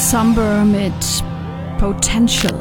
Somber mit Potential.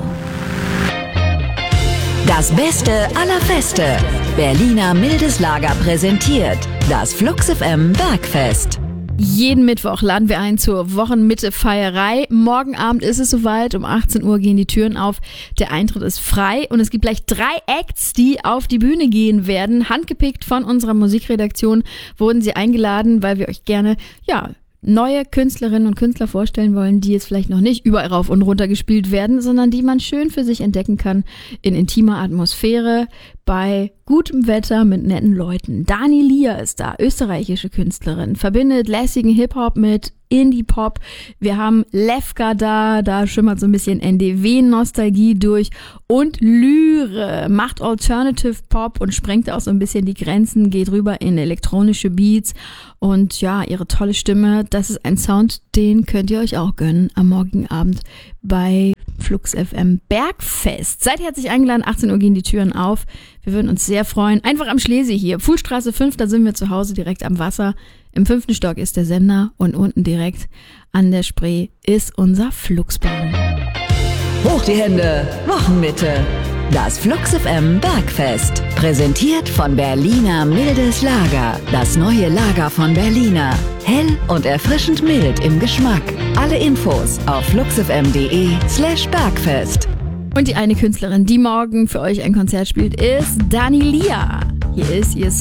Das Beste aller Feste. Berliner Mildes Lager präsentiert das Flux FM Bergfest. Jeden Mittwoch laden wir ein zur Wochenmitte-Feierei. Morgen Abend ist es soweit, um 18 Uhr gehen die Türen auf. Der Eintritt ist frei und es gibt gleich 3 Acts, die auf die Bühne gehen werden. Handgepickt von unserer Musikredaktion wurden sie eingeladen, weil wir euch gerne, neue Künstlerinnen und Künstler vorstellen wollen, die jetzt vielleicht noch nicht überall rauf und runter gespielt werden, sondern die man schön für sich entdecken kann in intimer Atmosphäre, bei gutem Wetter mit netten Leuten. Dani Lia ist da, österreichische Künstlerin, verbindet lässigen Hip-Hop mit Indie-Pop. Wir haben Lefka da schimmert so ein bisschen NDW-Nostalgie durch und Lyre macht Alternative Pop und sprengt auch so ein bisschen die Grenzen, geht rüber in elektronische Beats und ja, ihre tolle Stimme, das ist ein Sound, den könnt ihr euch auch gönnen am morgigen Abend bei Flux FM Bergfest. Seid herzlich eingeladen, 18 Uhr gehen die Türen auf. Wir würden uns sehr freuen. Einfach am Schlesi hier, Pfuhlstraße 5, da sind wir zu Hause, direkt am Wasser. Im 5. Stock ist der Sender und unten direkt an der Spree ist unser Fluxbaum. Hoch die Hände, Wochenmitte. Das Flux FM Bergfest. Präsentiert von Berliner Mildes Lager. Das neue Lager von Berliner. Hell und erfrischend mild im Geschmack. Alle Infos auf fluxfm.de/Bergfest. Und die eine Künstlerin, die morgen für euch ein Konzert spielt, ist Dani Lia. Hier ist ihr